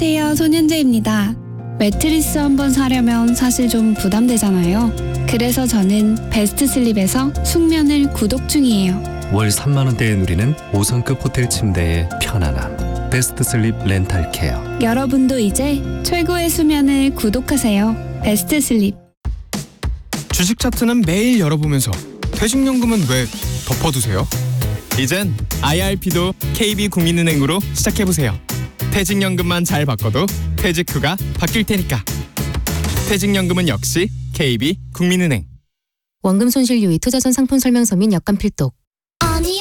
안녕하세요, 손현재입니다. 매트리스 한번 사려면 사실 좀 부담되잖아요. 그래서 저는 베스트 슬립에서 숙면을 구독 중이에요. 월 3만 원대에 누리는 5성급 호텔 침대의 편안함. 베스트 슬립 렌탈 케어. 여러분도 이제 최고의 수면을 구독하세요. 베스트 슬립. 주식 차트는 매일 열어보면서 퇴직연금은 왜 덮어두세요? 이젠 IRP도 KB국민은행으로 시작해보세요. 퇴직연금만 잘 바꿔도 퇴직 후가 바뀔 테니까. 퇴직연금은 역시 KB국민은행. 원금 손실 유의 투자전 상품 설명서 및 약관 필독. 아니